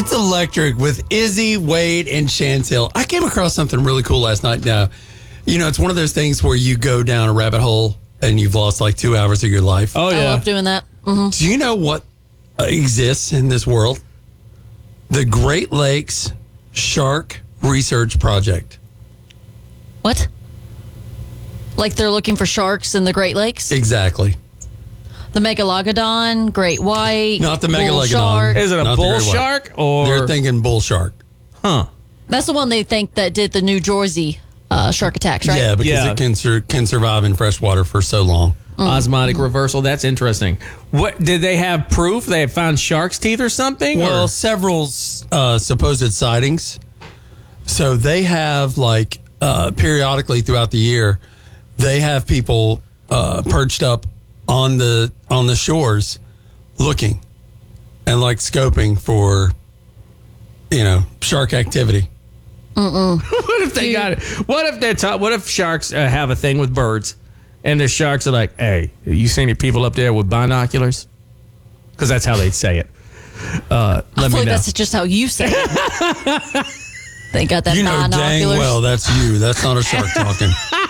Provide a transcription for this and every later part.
It's electric with Izzy, Wade, and Chantel. I came across something really cool last night. Now, it's one of those things where you go down a rabbit hole and you've lost like 2 hours of your life. Oh, yeah. I love doing that. Mm-hmm. Do you know what exists in this world? The Great Lakes Shark Research Project. What? Like they're looking for sharks in the Great Lakes? Exactly. The Megalogodon, Great White, Not the bull Megalogodon. shark. Is it a Not the bull great white. shark or? They're thinking bull shark. Huh. That's the one they think that did the New Jersey shark attacks, right? Yeah, because Yeah. it can survive in fresh water for so long. Osmotic reversal. That's interesting. What did they have proof? They had found shark's teeth or something? Well, or? several supposed sightings. So they have periodically throughout the year, they have people perched up on the shores, looking and scoping for, shark activity. What if they got it? What if they're what if sharks have a thing with birds, and the sharks are like, "Hey, you see any people up there with binoculars?" Because that's how they say it. I Let feel me like know. that's just how you say it. They got that You know binoculars. dang well that's you. That's not a shark talking.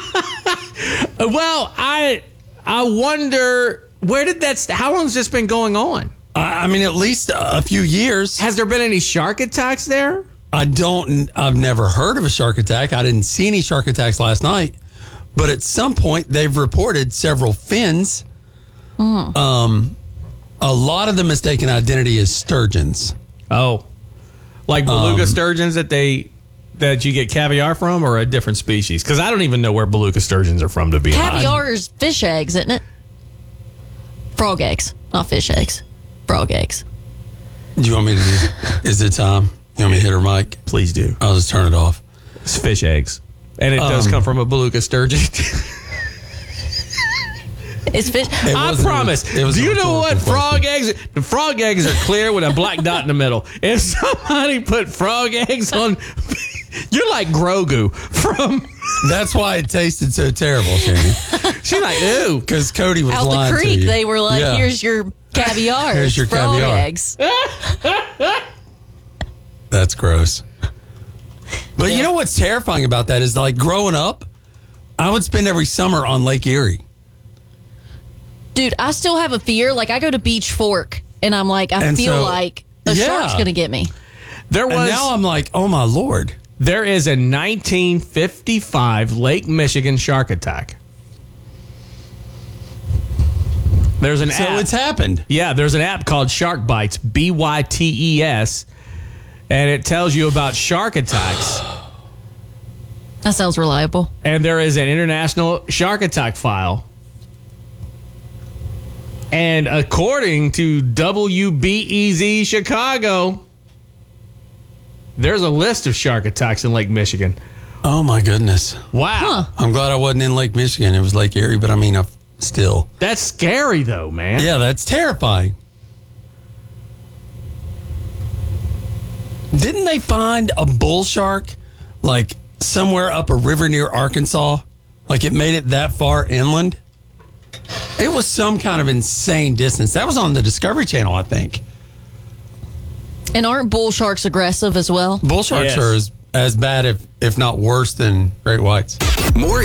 Well, I wonder where did that? How long has this been going on? I mean, at least a few years. Has there been any shark attacks there? I've never heard of a shark attack. I didn't see any shark attacks last night, but at some point they've reported several fins. A lot of the mistaken identity is sturgeons. Oh, like beluga sturgeons that you get caviar from, or a different species? Because I don't even know where beluga sturgeons are from, to be honest. Caviar is fish eggs, isn't it? Frog eggs, not fish eggs. Frog eggs. Do you want me to do? Is it time? You want me to hit her mic? Please do. I'll just turn it off. It's fish eggs, and it does come from a beluga sturgeon. It's fish. I wasn't- promise. it was Do a you know what rhetorical frog eggs? The frog eggs are clear with a black dot in the middle. If somebody put frog eggs on, you're like Grogu from. That's why it tasted so terrible, Shane. She's like, ew. Because Cody was Out lying the to creek, you. they were like, Yeah. here's your caviar. Here's your frog caviar. eggs. That's gross. But you know what's terrifying about that is growing up, I would spend every summer on Lake Erie. Dude, I still have a fear. I go to Beach Fork, and I'm like, I And feel so- like a Yeah. shark's going to get me. There And was. now I'm like, oh my Lord. There is a 1955 Lake Michigan shark attack. There's an So app. it's happened. Yeah, there's an app called Shark Bites, BYTES, and it tells you about shark attacks. That sounds reliable. And there is an international shark attack file. And according to WBEZ Chicago, there's a list of shark attacks in Lake Michigan. Oh my goodness. Wow. I'm glad I wasn't in Lake Michigan. It was Lake Erie, but I mean, still. That's scary, though, man. Yeah, that's terrifying. Didn't they find a bull shark somewhere up a river near Arkansas? It made it that far inland? It was some kind of insane distance. That was on the Discovery Channel, I think. And aren't bull sharks aggressive as well? Bull sharks Yes. are as bad, if not worse, than great whites. More